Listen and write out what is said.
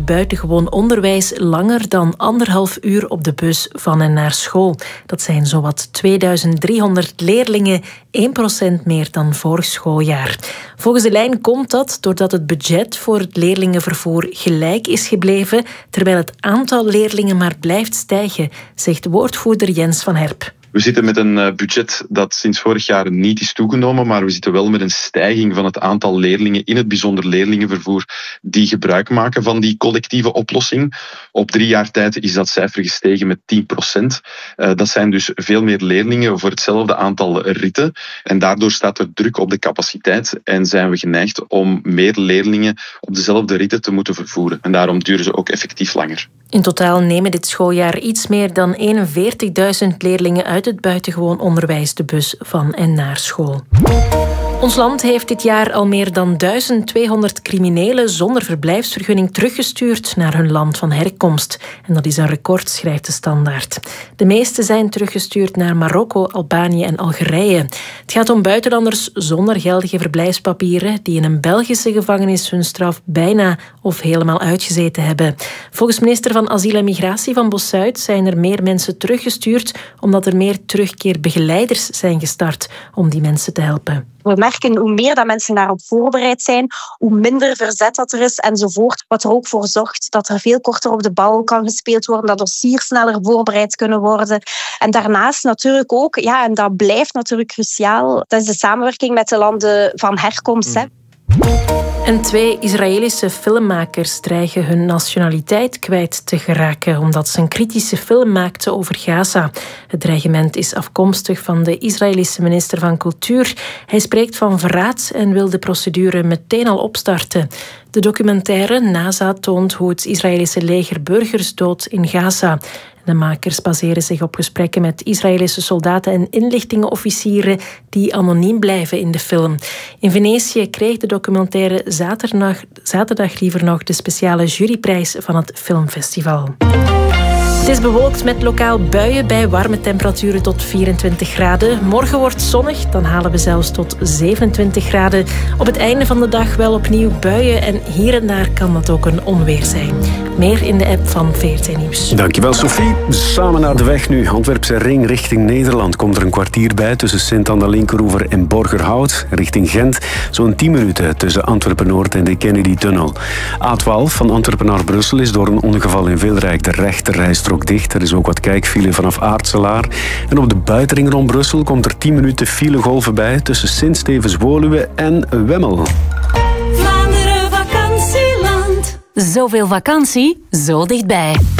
buitengewoon onderwijs langer dan 1,5 uur op de bus van en naar school. Dat zijn zowat 2300 leerlingen, 1% meer dan vorig schooljaar. Volgens de lijn komt dat doordat het budget voor het leerlingenvervoer gelijk is gebleven, terwijl het aantal leerlingen maar blijft stijgen, zegt woordvoerder Jens van Herp. We zitten met een budget dat sinds vorig jaar niet is toegenomen, maar we zitten wel met een stijging van het aantal leerlingen, in het bijzonder leerlingenvervoer, die gebruik maken van die collectieve oplossing. Op 3 jaar tijd is dat cijfer gestegen met 10%. Dat zijn dus veel meer leerlingen voor hetzelfde aantal ritten. En daardoor staat er druk op de capaciteit en zijn we geneigd om meer leerlingen op dezelfde ritten te moeten vervoeren. En daarom duren ze ook effectief langer. In totaal nemen dit schooljaar iets meer dan 41.000 leerlingen uit het buitengewoon onderwijs de bus van en naar school. Ons land heeft dit jaar al meer dan 1200 criminelen zonder verblijfsvergunning teruggestuurd naar hun land van herkomst. En dat is een record, schrijft de Standaard. De meeste zijn teruggestuurd naar Marokko, Albanië en Algerije. Het gaat om buitenlanders zonder geldige verblijfspapieren die in een Belgische gevangenis hun straf bijna of helemaal uitgezeten hebben. Volgens minister van Asiel en Migratie van Bossuit zijn er meer mensen teruggestuurd omdat er meer terugkeerbegeleiders zijn gestart om die mensen te helpen. We merken hoe meer dat mensen daarop voorbereid zijn, hoe minder verzet dat er is enzovoort. Wat er ook voor zorgt dat er veel korter op de bal kan gespeeld worden, dat dossiers sneller voorbereid kunnen worden. En daarnaast natuurlijk ook, en dat blijft natuurlijk cruciaal, dat is de samenwerking met de landen van herkomst. En 2 Israëlische filmmakers dreigen hun nationaliteit kwijt te geraken omdat ze een kritische film maakten over Gaza. Het dreigement is afkomstig van de Israëlische minister van Cultuur. Hij spreekt van verraad en wil de procedure meteen al opstarten. De documentaire NASA toont hoe het Israëlische leger burgers doodt in Gaza. De makers baseren zich op gesprekken met Israëlische soldaten en inlichtingenofficieren die anoniem blijven in de film. In Venetië kreeg de documentaire zaterdag liever nog de speciale juryprijs van het filmfestival. Het is bewolkt met lokaal buien bij warme temperaturen tot 24 graden. Morgen wordt zonnig, dan halen we zelfs tot 27 graden. Op het einde van de dag wel opnieuw buien en hier en daar kan dat ook een onweer zijn. Meer in de app van VRT Nieuws. Dankjewel Sophie. Samen naar de weg nu. Antwerpse ring richting Nederland komt er een kwartier bij tussen Sint-Anna-Linkeroever en Borgerhout. Richting Gent zo'n 10 minuten tussen Antwerpen-Noord en de Kennedy-tunnel. A12 van Antwerpen naar Brussel is door een ongeval in Wilrijk de rechterrijstrook dicht. Er is ook wat kijkfile vanaf Aartselaar. En op de buitenring rond Brussel komt er 10 minuten filegolven bij tussen Sint-Stevens-Woluwe en Wemmel. Vlaanderen vakantieland. Zoveel vakantie, zo dichtbij.